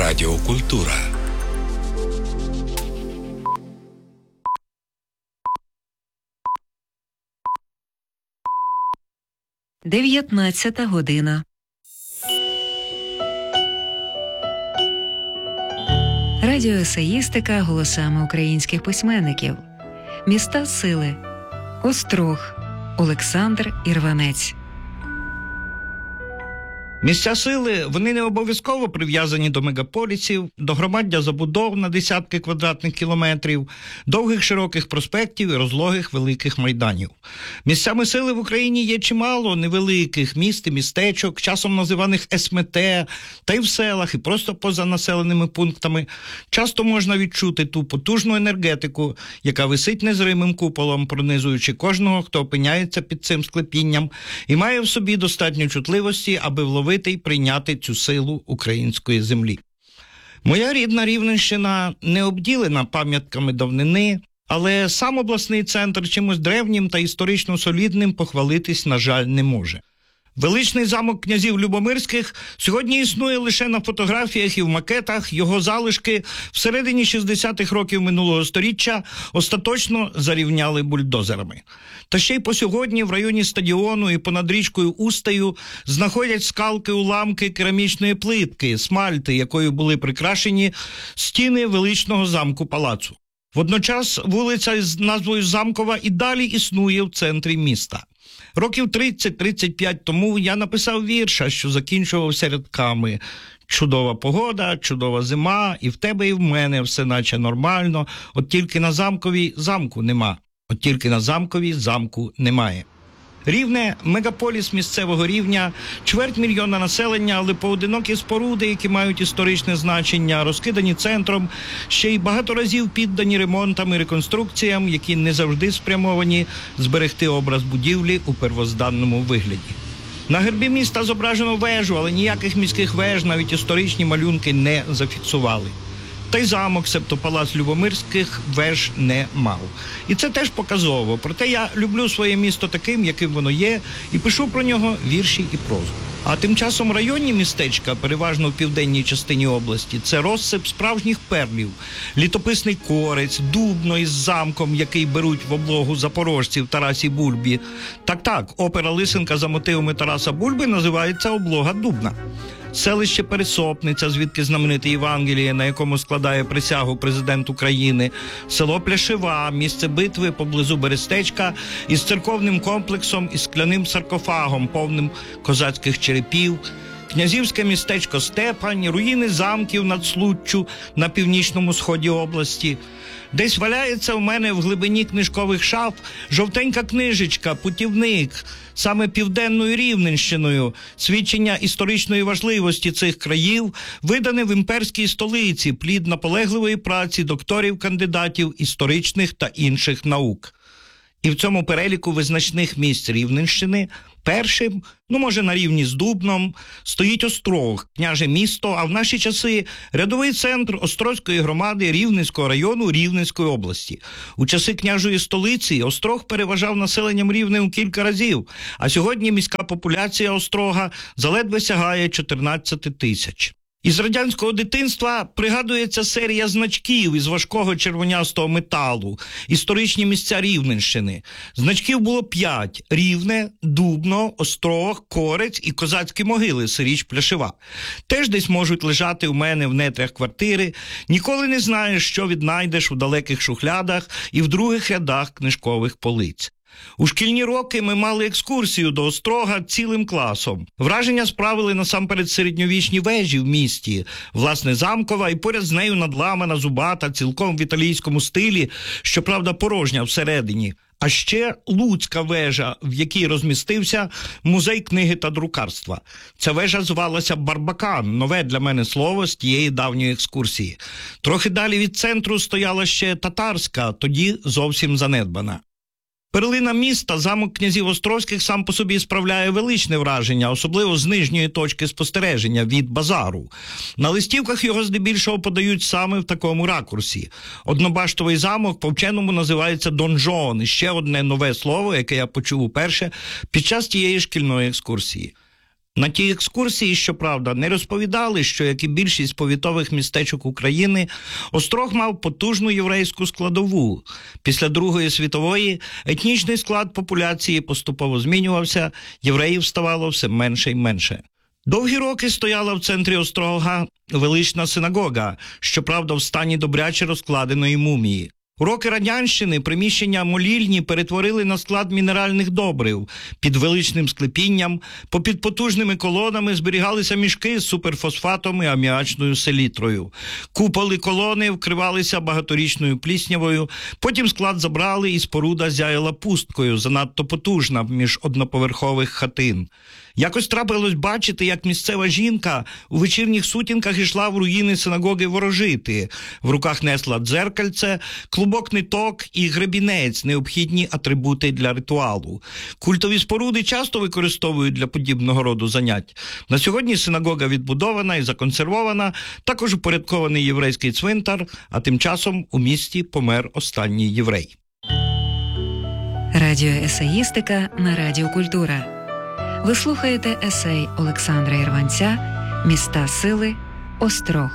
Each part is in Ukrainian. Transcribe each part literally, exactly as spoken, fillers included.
Радіокультура. дев'ятнадцята година. Радіоесеїстика голосами українських письменників. Міста сили. Острог. Олександр Ірванець. Місця сили, вони не обов'язково прив'язані до мегаполісів, до громаддя забудов на десятки квадратних кілометрів, довгих широких проспектів і розлогих великих майданів. Місцями сили в Україні є чимало невеликих міст і містечок, часом називаних ес-ем-ет, та й в селах, і просто поза населеними пунктами. Часто можна відчути ту потужну енергетику, яка висить незримим куполом, пронизуючи кожного, хто опиняється під цим склепінням, і має в собі достатньо чутливості, аби вловити й прийняти цю силу української землі. Моя рідна Рівненщина не обділена пам'ятками давнини, але сам обласний центр чимось древнім та історично солідним похвалитись, на жаль, не може. Величний замок князів Любомирських сьогодні існує лише на фотографіях і в макетах, його залишки всередині шістдесятих років минулого сторіччя остаточно зарівняли бульдозерами. Та ще й по сьогодні в районі стадіону і понад річкою Устею знаходять скалки уламки керамічної плитки, смальти, якою були прикрашені стіни величного замку-палацу. Водночас вулиця з назвою Замкова і далі існує в центрі міста. Років тридцять-тридцять п'ять тому я написав вірша, що закінчувався рядками: «Чудова погода, чудова зима, і в тебе, і в мене все наче нормально, от тільки на Замковій замку нема, от тільки на Замковій замку немає». Рівне – мегаполіс місцевого рівня, чверть мільйона населення, але поодинокі споруди, які мають історичне значення, розкидані центром, ще й багато разів піддані ремонтам і реконструкціям, які не завжди спрямовані зберегти образ будівлі у первозданному вигляді. На гербі міста зображено вежу, але ніяких міських веж навіть історичні малюнки не зафіксували. Та й замок, себто палац Любомирських, веж не мав. І це теж показово. Проте я люблю своє місто таким, яким воно є, і пишу про нього вірші і прозу. А тим часом районні містечка, переважно в південній частині області, це розсип справжніх перлів. Літописний Корець, Дубно із замком, який беруть в облогу запорожців Тарасі Бульбі. Так-так, опера «Лисенка» за мотивами Тараса Бульби називається «Облога Дубна». Селище Пересопниця, звідки знамените Євангеліє, на якому складає присягу президент України, село Пляшева, місце битви поблизу Берестечка із церковним комплексом і скляним саркофагом, повним козацьких черепів, князівське містечко Степань, руїни замків над Случчю на північному сході області. Десь валяється в мене в глибині книжкових шаф жовтенька книжечка «Путівник», саме південною Рівненщиною, свідчення історичної важливості цих країв, видане в імперській столиці, плід наполегливої праці докторів-кандидатів історичних та інших наук. І в цьому переліку визначних місць Рівненщини першим, ну може на рівні з Дубном, стоїть Острог, княже місто, а в наші часи рядовий центр Острозької громади Рівненського району Рівненської області. У часи княжої столиці Острог переважав населенням Рівне у кілька разів, а сьогодні міська популяція Острога заледве сягає чотирнадцять тисяч. Із радянського дитинства пригадується серія значків із важкого червонястого металу, історичні місця Рівненщини. Значків було п'ять – Рівне, Дубно, Острог, Корець і козацькі могили, Сиріч Пляшева. Теж десь можуть лежати у мене в нетрях квартири. Ніколи не знаєш, що віднайдеш у далеких шухлядах і в других рядах книжкових полиць. У шкільні роки ми мали екскурсію до Острога цілим класом. Враження справили насамперед середньовічні вежі в місті, власне Замкова і поряд з нею надламана, зубата, цілком в італійському стилі, щоправда порожня всередині. А ще Луцька вежа, в якій розмістився музей книги та друкарства. Ця вежа звалася Барбакан, нове для мене слово з тієї давньої екскурсії. Трохи далі від центру стояла ще Татарська, тоді зовсім занедбана. Перлина міста, замок князів Острозьких сам по собі справляє величне враження, особливо з нижньої точки спостереження, від базару. На листівках його здебільшого подають саме в такому ракурсі. Однобаштовий замок по-вченому називається донжон, і ще одне нове слово, яке я почув уперше під час тієї шкільної екскурсії. На тій екскурсії, щоправда, не розповідали, що, як і більшість повітових містечок України, Острог мав потужну єврейську складову. Після Другої світової етнічний склад популяції поступово змінювався, євреїв ставало все менше й менше. Довгі роки стояла в центрі Острога велична синагога, щоправда, в стані добряче розкладеної мумії. У роки радянщини приміщення молільні перетворили на склад мінеральних добрив. Під величним склепінням, попід потужними колонами зберігалися мішки з суперфосфатом і аміачною селітрою. Куполи колони вкривалися багаторічною пліснявою, потім склад забрали і споруда зяяла пусткою, занадто потужна між одноповерхових хатин. Якось трапилось бачити, як місцева жінка у вечірніх сутінках йшла в руїни синагоги ворожити. В руках несла дзеркальце, клубок ниток і гребінець – необхідні атрибути для ритуалу. Культові споруди часто використовують для подібного роду занять. На сьогодні синагога відбудована і законсервована, також упорядкований єврейський цвинтар, а тим часом у місті помер останній єврей. Радіоесеїстика на Радіо Культура. Ви слухаєте есей Олександра Ірванця «Міста сили. Острог».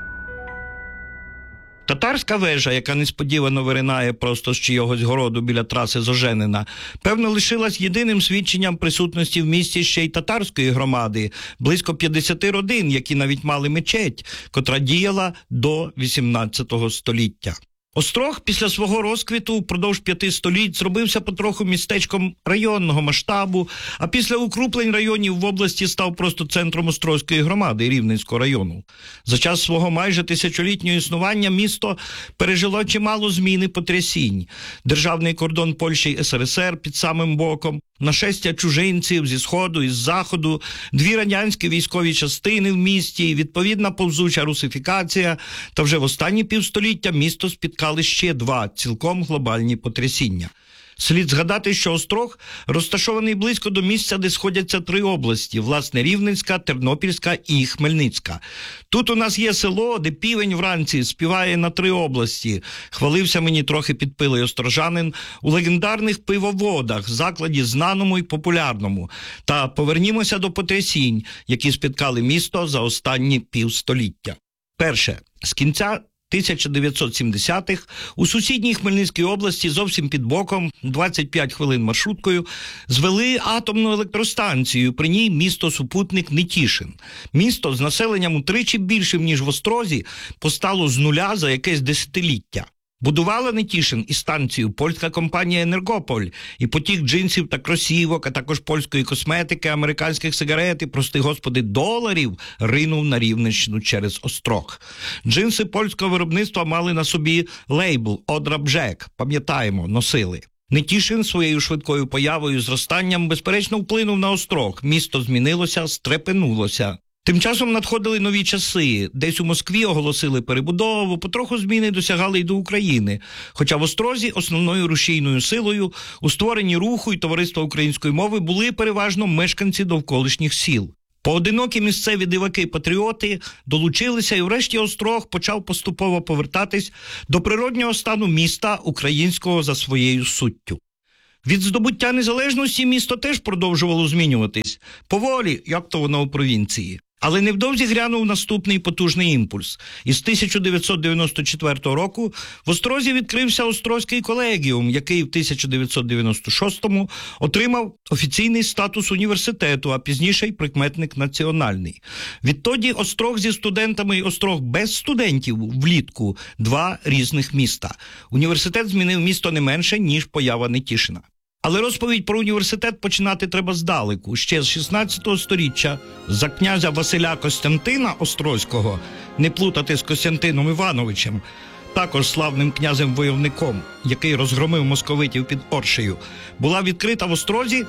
Татарська вежа, яка несподівано виринає просто з чийогось городу біля траси з Оженина, певно, лишилась єдиним свідченням присутності в місті ще й татарської громади, близько п'ятдесят родин, які навіть мали мечеть, котра діяла до вісімнадцятого століття. Острог після свого розквіту впродовж п'яти століть зробився потроху містечком районного масштабу, а після укруплень районів в області став просто центром Острозької громади Рівненського району. За час свого майже тисячолітнього існування місто пережило чимало змін і потрясінь. Державний кордон Польщі й ес ер ес ер під самим боком, нашестя чужинців зі Сходу і з Заходу, дві радянські військові частини в місті, відповідна повзуча русифікація, та вже в останні півстоліття місто спіткали ще два цілком глобальні потрясіння. Слід згадати, що Острог розташований близько до місця, де сходяться три області – власне Рівненська, Тернопільська і Хмельницька. Тут у нас є село, де півень вранці співає на три області. Хвалився мені трохи підпилий острожанин у легендарних пивоводах, закладі знаному і популярному. Та повернімося до потрясінь, які спіткали місто за останні півстоліття. Перше. З кінця тисяча дев'ятсот сімдесятих у сусідній Хмельницькій області зовсім під боком, двадцять п'ять хвилин маршруткою, звели атомну електростанцію, при ній місто-супутник Нетішин. Місто з населенням утричі більшим, ніж в Острозі, постало з нуля за якесь десятиліття. Будувала Нетішин і станцію польська компанія «Енергополь», і потік джинсів та кросівок, а також польської косметики, американських сигарет і, прости господи, доларів ринув на Рівненщину через Острог. Джинси польського виробництва мали на собі лейбл «Одра Бжек», пам'ятаємо, носили. Нетішин своєю швидкою появою і зростанням безперечно вплинув на Острог. Місто змінилося, стрепенулося. Тим часом надходили нові часи. Десь у Москві оголосили перебудову, потроху зміни досягали й до України. Хоча в Острозі основною рушійною силою у створенні руху і товариства української мови були переважно мешканці довколишніх сіл. Поодинокі місцеві диваки-патріоти долучилися, і врешті Острог почав поступово повертатись до природнього стану міста українського за своєю суттю. Від здобуття незалежності місто теж продовжувало змінюватись. Поволі, як то воно у провінції. Але невдовзі грянув наступний потужний імпульс. Із тисяча дев'ятсот дев'яносто четвертого року в Острозі відкрився Острозький колегіум, який в тисяча дев'ятсот дев'яносто шостому отримав офіційний статус університету, а пізніше й прикметник національний. Відтоді Острог зі студентами і Острог без студентів влітку – два різних міста. Університет змінив місто не менше, ніж поява Нетішина. Але розповідь про університет починати треба здалеку. Ще з шістнадцятого сторіччя за князя Василя Костянтина Острозького, не плутати з Костянтином Івановичем, також славним князем-войовником, який розгромив московитів під Оршею, була відкрита в Острозі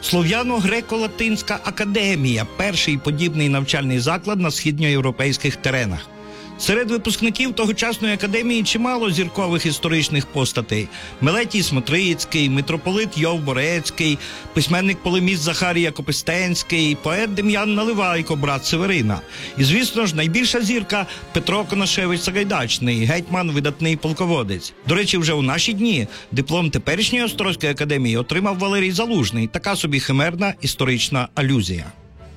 Слов'яно-Греко-Латинська академія, перший подібний навчальний заклад на східноєвропейських теренах. Серед випускників тогочасної академії чимало зіркових історичних постатей. Мелетій Смотрицький, митрополит Йов Борецький, письменник-полеміст Захарія Копистенський, поет Дем'ян Наливайко, брат Северина. І, звісно ж, найбільша зірка Петро Конашевич-Сагайдачний, гетьман, видатний полководець. До речі, вже у наші дні диплом теперішньої Острозької академії отримав Валерій Залужний. Така собі химерна історична алюзія.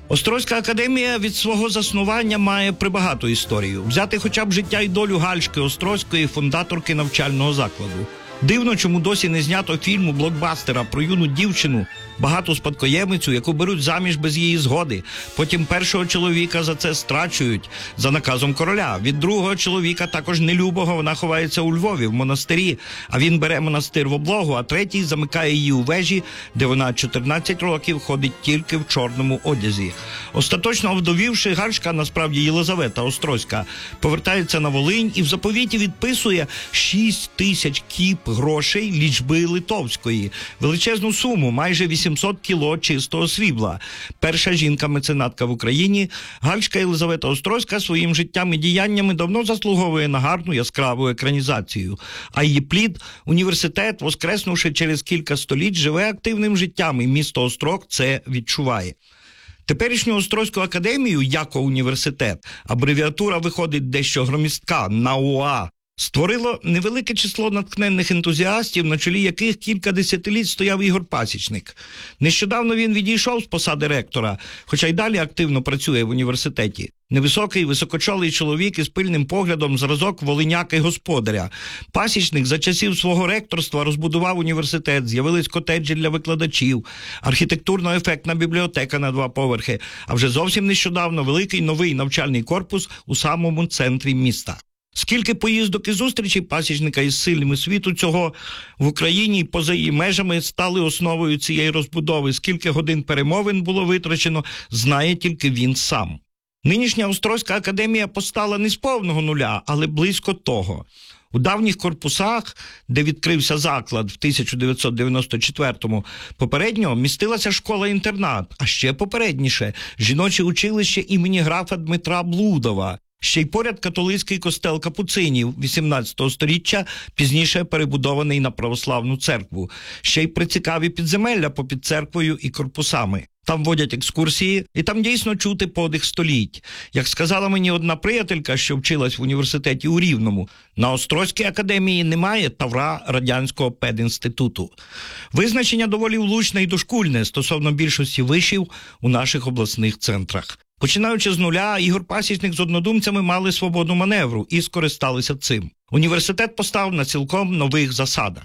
Острозька академія від свого заснування має прибагату історію. Взяти хоча б життя і долю Гальшки Острозької, фундаторки навчального закладу. Дивно, чому досі не знято фільму блокбастера про юну дівчину, багату спадкоємицю, яку беруть заміж без її згоди. Потім першого чоловіка за це страчують за наказом короля. Від другого чоловіка, також нелюбого, вона ховається у Львові, в монастирі, а він бере монастир в облогу, а третій замикає її у вежі, де вона чотирнадцять років ходить тільки в чорному одязі. Остаточно овдовівши, Гальшка, насправді Єлизавета Острозька, повертається на Волинь і в заповіті відписує шість тисяч кіп грошей лічби литовської. Величезну суму, майже вісімсот кіло чистого срібла. Перша жінка-меценатка в Україні, Гальшка Єлизавета Острозька своїм життям і діяннями давно заслуговує на гарну яскраву екранізацію. А її плід – університет, воскреснувши через кілька століть, живе активним життям, і місто Острог це відчуває. Теперішню Острозьку академію, як університет, абревіатура виходить дещо громістка – НАУА, створило невелике число натхненних ентузіастів, на чолі яких кілька десятиліть стояв Ігор Пасічник. Нещодавно він відійшов з посади ректора, хоча й далі активно працює в університеті. Невисокий, високочолий чоловік із пильним поглядом, зразок волиняки-господаря. Пасічник за часів свого ректорства розбудував університет, з'явились котеджі для викладачів, архітектурно-ефектна бібліотека на два поверхи, а вже зовсім нещодавно великий новий навчальний корпус у самому центрі міста. Скільки поїздок і зустрічей Пасічника із сильними світу цього в Україні і поза її межами стали основою цієї розбудови, скільки годин перемовин було витрачено, знає тільки він сам. Нинішня Острозька академія постала не з повного нуля, але близько того. У давніх корпусах, де відкрився заклад в тисяча дев'ятсот дев'яносто четвертому, попередньо містилася школа-інтернат, а ще попередніше – жіноче училище імені графа Дмитра Блудова. Ще й поряд католицький костел капуцинів вісімнадцятого сторіччя, пізніше перебудований на православну церкву. Ще й прицікаві підземелля попід церквою і корпусами. Там водять екскурсії, і там дійсно чути подих століть. Як сказала мені одна приятелька, що вчилась в університеті у Рівному, на Острозькій академії немає тавра радянського педінституту. Визначення доволі влучне і дошкульне стосовно більшості вишів у наших обласних центрах. Починаючи з нуля, Ігор Пасічник з однодумцями мали свободу маневру і скористалися цим. Університет постав на цілком нових засадах.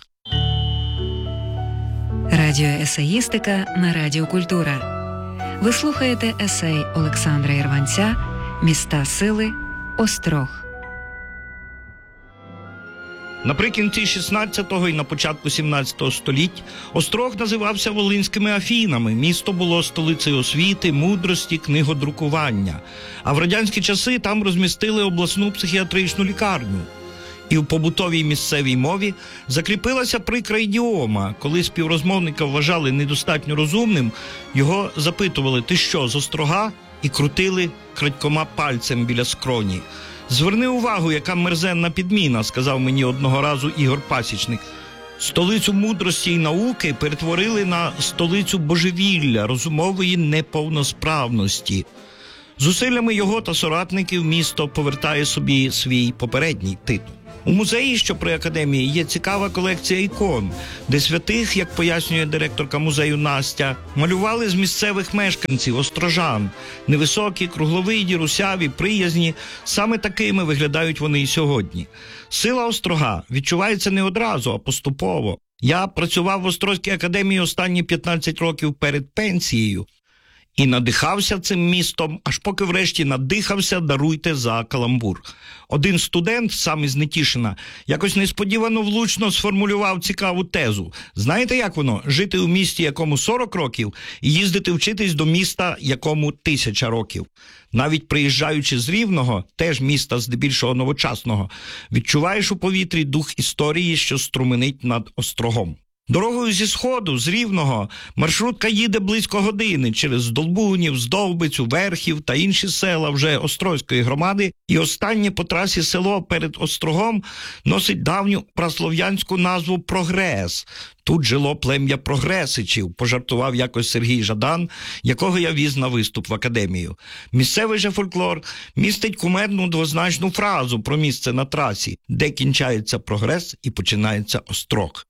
Радіоесеїстика на Радіо Культура. Ви слухаєте есей Олександра Ірванця «Міста сили. Острог». Наприкінці шістнадцятого і на початку сімнадцятого століть Острог називався Волинськими Афінами. Місто було столицею освіти, мудрості, книгодрукування. А в радянські часи там розмістили обласну психіатричну лікарню. І в побутовій місцевій мові закріпилася прикра ідіома. Коли співрозмовника вважали недостатньо розумним, його запитували «Ти що, з Острога?» і крутили крадькома пальцем біля скроні. «Зверни увагу, яка мерзенна підміна», – сказав мені одного разу Ігор Пасічник. Столицю мудрості й науки перетворили на столицю божевілля, розумової неповносправності. Зусиллями його та соратників місто повертає собі свій попередній титул. У музеї, що при академії, є цікава колекція ікон, де святих, як пояснює директорка музею Настя, малювали з місцевих мешканців, острожан. Невисокі, кругловиді, русяві, приязні, саме такими виглядають вони і сьогодні. Сила Острога відчувається не одразу, а поступово. Я працював в Острозькій академії останні п'ятнадцять років перед пенсією. І надихався цим містом, аж поки врешті надихався, даруйте за каламбур. Один студент, сам із Нетішина, якось несподівано влучно сформулював цікаву тезу. Знаєте, як воно? Жити у місті, якому сорок років, і їздити вчитись до міста, якому тисяча років. Навіть приїжджаючи з Рівного, теж міста здебільшого новочасного, відчуваєш у повітрі дух історії, що струменить над Острогом. Дорогою зі Сходу, з Рівного, маршрутка їде близько години через Долбунів, Здовбицю, Верхів та інші села вже Острозької громади, і останнє по трасі село перед Острогом носить давню праслов'янську назву Прогрес. Тут жило плем'я прогресичів, пожартував якось Сергій Жадан, якого я віз на виступ в академію. Місцевий же фольклор містить кумедну двозначну фразу про місце на трасі, де кінчається Прогрес і починається Острог.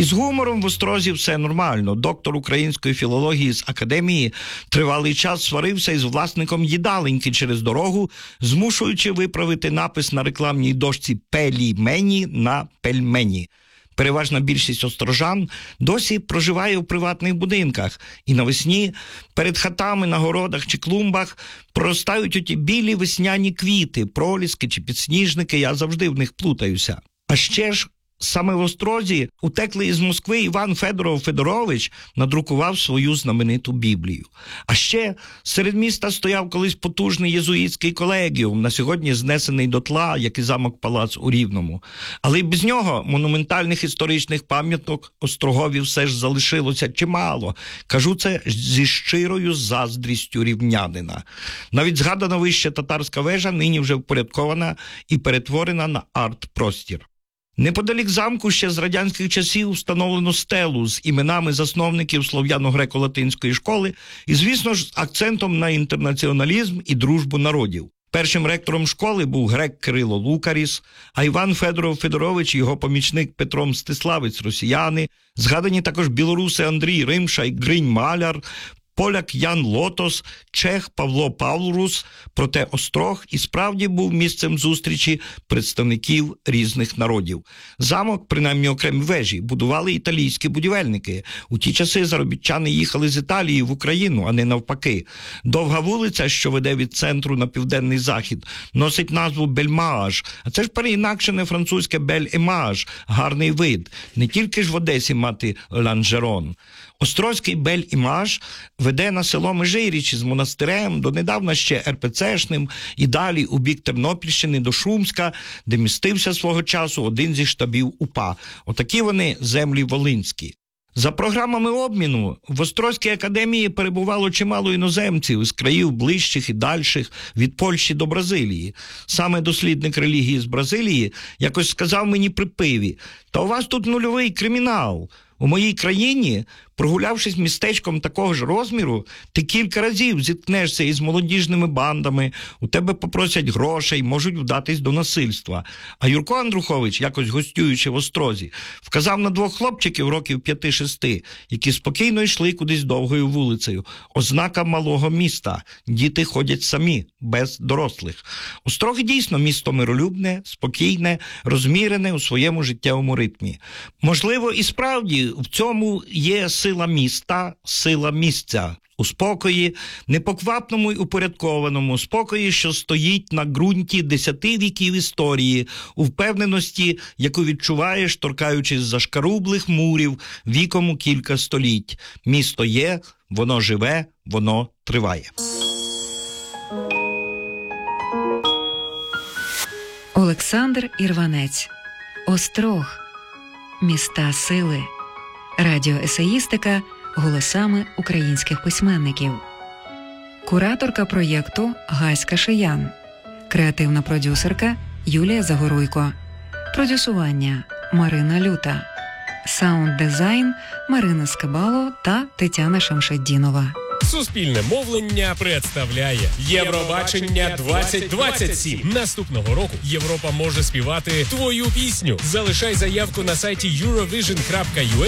Із гумором в Острозі все нормально. Доктор української філології з академії тривалий час сварився із власником їдаленьки через дорогу, змушуючи виправити напис на рекламній дошці «Пелімені» на «Пельмені». Переважна більшість острожан досі проживає у приватних будинках, і навесні перед хатами на городах чи клумбах проростають оті білі весняні квіти, проліски чи підсніжники, я завжди в них плутаюся. А ще ж саме в Острозі утеклий із Москви Іван Федоров-Федорович надрукував свою знамениту Біблію. А ще серед міста стояв колись потужний єзуїтський колегіум, на сьогодні знесений дотла, як і замок-палац у Рівному. Але й без нього монументальних історичних пам'яток Острогові все ж залишилося чимало. Кажу це зі щирою заздрістю рівнянина. Навіть згадана вище татарська вежа нині вже впорядкована і перетворена на арт-простір. Неподалік замку ще з радянських часів встановлено стелу з іменами засновників слов'яно-греко-латинської школи і, звісно ж, з акцентом на інтернаціоналізм і дружбу народів. Першим ректором школи був грек Кирило Лукаріс, а Іван Федоров-Федорович і його помічник Петро Мстиславець – росіяни, згадані також білоруси Андрій Римша і Гринь Маляр, поляк Ян Лотос, чех Павло Павлрус, проте Острог і справді був місцем зустрічі представників різних народів. Замок, принаймні окремі вежі, будували італійські будівельники. У ті часи заробітчани їхали з Італії в Україну, а не навпаки. Довга вулиця, що веде від центру на південний захід, носить назву Бельмааж, а це ж переінакшене французьке Бель-Емаж, гарний вид. Не тільки ж в Одесі мати Ланжерон. Острозький Бель-Імаж веде на село Межиріч з монастирем, донедавна ще ер пе цешним, і далі у бік Тернопільщини до Шумська, де містився свого часу один зі штабів УПА. Отакі вони землі волинські. За програмами обміну в Острозькій академії перебувало чимало іноземців із країв ближчих і дальших, від Польщі до Бразилії. Саме дослідник релігії з Бразилії якось сказав мені при пиві: «Та у вас тут нульовий кримінал. У моїй країні, прогулявшись містечком такого ж розміру, ти кілька разів зіткнешся із молодіжними бандами, у тебе попросять грошей, можуть вдатись до насильства». А Юрко Андрухович, якось гостюючи в Острозі, вказав на двох хлопчиків років п'яти-шести, які спокійно йшли кудись довгою вулицею. Ознака малого міста. Діти ходять самі, без дорослих. Острог дійсно місто миролюбне, спокійне, розмірене у своєму життєвому ритмі. Можливо, і справді в цьому є сила міста, сила місця. У спокої, непоквапному й упорядкованому, спокої, що стоїть на ґрунті десяти віків історії, у впевненості, яку відчуваєш, торкаючись зашкарублих мурів віком у кілька століть. Місто є, воно живе, воно триває. Олександр Ірванець. Острог. Міста сили. Радіоесеїстика голосами українських письменників. Кураторка проєкту Гаська Шиян. Креативна продюсерка Юлія Загоруйко. Продюсування Марина Люта. Саунд-дизайн Марина Скибало та Тетяна Шамшеддінова. Суспільне мовлення представляє Євробачення двадцять двадцять сім. Наступного року Європа може співати твою пісню. Залишай заявку на сайті Eurovision крапка ю а